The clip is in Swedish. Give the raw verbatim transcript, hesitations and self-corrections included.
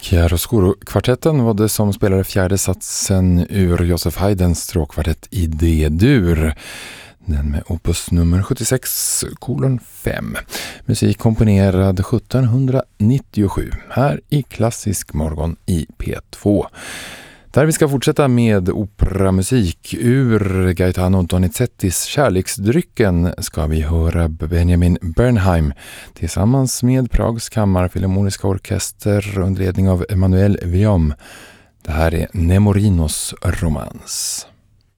Chiaroscuro-kvartetten var det som spelade fjärde satsen ur Joseph Haydns stråkkvartett i D-dur. Den med opus nummer sjuttiosex kolon fem. Musik komponerad sjuttonhundranittiosju här i Klassisk morgon i P två. Där vi ska fortsätta med operamusik ur Gaetano Donizettis Kärleksdrycken ska vi höra Benjamin Bernheim tillsammans med Prags kammarfilharmoniska orkester under ledning av Emanuel Viom. Det här är Nemorinos romans.